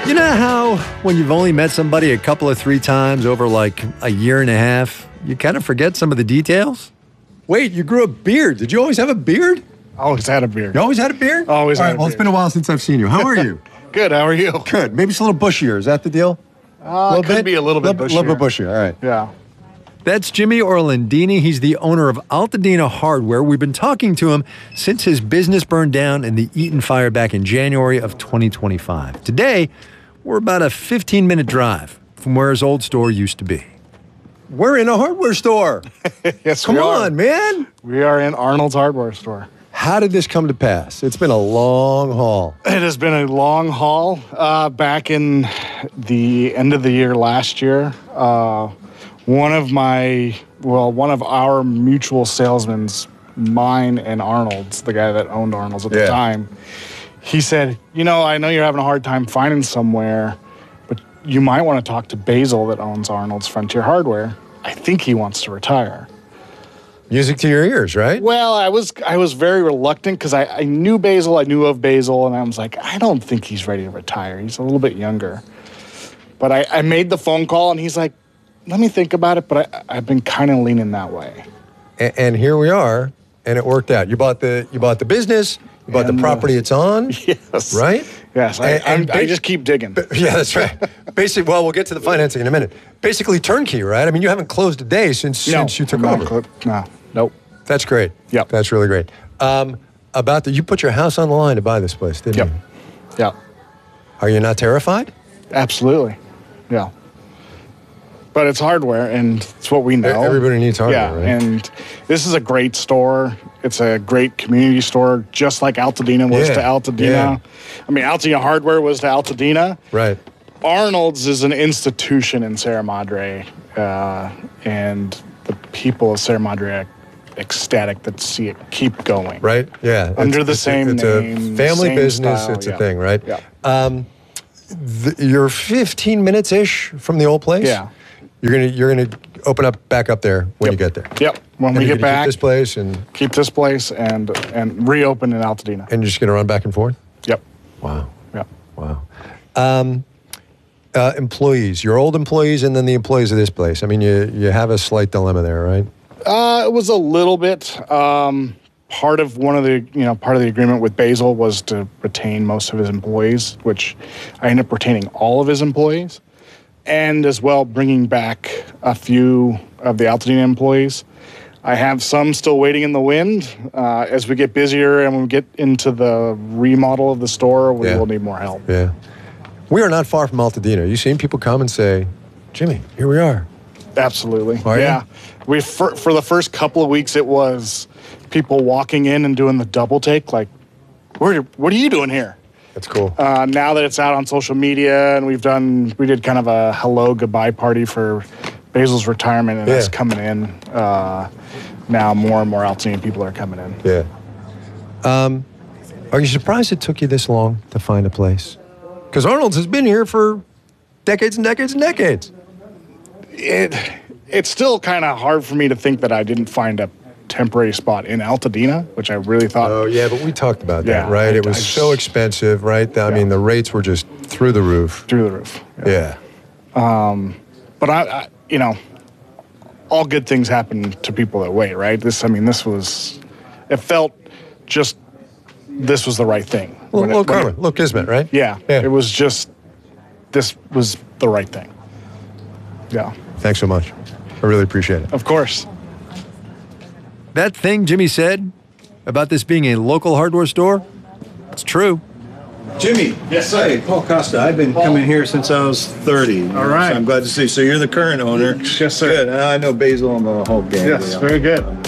You know how when you've only met somebody a couple of 3 times over like a year and a half, you kind of forget some of the details? Wait, you grew a beard. Did you always have a beard? Always had a beard. You always had a beard? Always All had right, a well, beard. it's been a while since I've seen you. How are you? Good, how are you? Good. Maybe it's a little bushier. Is that the deal? Could be a little bit bushier. A little bit bushier. All right. Yeah. That's Jimmy Orlandini. He's the owner of Altadena Hardware. We've been talking to him since his business burned down in the Eaton fire back in January of 2025. Today, we're about a 15-minute drive from where his old store used to be. We're in a hardware store. Yes, Come we are. on, man. We are in Arnold's hardware store. How did this come to pass? It's been a long haul. It has been a long haul. Back in the end of the year last year, one of our mutual salesmen's, mine and Arnold's, the guy that owned Arnold's at the time, he said, you know, I know you're having a hard time finding somewhere, but you might want to talk to Basil that owns Arnold's Frontier Hardware. I think he wants to retire. Music to your ears, right? Well, I was very reluctant because I knew Basil, I knew of Basil, and I was like, I don't think he's ready to retire. He's a little bit younger. But I made the phone call, and he's like, let me think about it, but I've been kind of leaning that way. And here we are, and it worked out. You bought the business, you bought the property it's on. Yes. Right? Yes, I just keep digging. Yeah, that's right. Basically, well, we'll get to the financing in a minute. Basically, turnkey, right? I mean, you haven't closed a day since you took over. No, nope. That's great. Yep. That's really great. You put your house on the line to buy this place, didn't you? Yep. Are you not terrified? Absolutely. Yeah. But it's hardware, and it's what we know. Everybody needs hardware, right? And this is a great store. It's a great community store, just like Altadena was to Altadena. Yeah. I mean, Altadena Hardware was to Altadena. Right. Arnold's is an institution in Sierra Madre, and the people of Sierra Madre are ecstatic to see it keep going. Right? Yeah. Under the same it's name. A family same business. style, It's a thing, right? Yeah. You're 15 minutes-ish from the old place? Yeah. You're gonna open up back up there when you get there. Yep. When we get back, keep this place and reopen in Altadena. And you're just gonna run back and forth? Yep. Wow. Yep. Wow. Employees, your old employees, and then the employees of this place. I mean, you have a slight dilemma there, right? It was a little bit. Part of the agreement with Basil was to retain most of his employees, which I ended up retaining all of his employees, and as well bringing back a few of the Altadena employees. I have some still waiting in the wind. As we get busier and we get into the remodel of the store, we will need more help. Yeah. We are not far from Altadena. You've seen people come and say, Jimmy, here we are. Absolutely. Are yeah. you? For the first couple of weeks, it was people walking in and doing the double take, like, what are you doing here? That's cool. Now that it's out on social media, and we did kind of a hello goodbye party for Basil's retirement, and that's coming in. Now more and more Altadena people are coming in. Yeah. Are you surprised it took you this long to find a place? Because Arnold's has been here for decades and decades and decades. It's still kind of hard for me to think that I didn't find a temporary spot in Altadena, which I really thought. Oh, yeah, but we talked about that, right? It was so expensive, right? I mean, the rates were just through the roof. Through the roof. Yeah. But I all good things happen to people that wait, right? It felt just, this was the right thing. Little karma, little kismet, right? Yeah. It was just, this was the right thing. Yeah. Thanks so much. I really appreciate it. Of course. That thing Jimmy said about this being a local hardware store, it's true. Jimmy. Yes, sir. Hey, Paul Costa. I've been coming here since I was 30. All right. So I'm glad to see you. So you're the current owner. Yes, sir. Good. I know Basil and the whole gang. Yes, very good.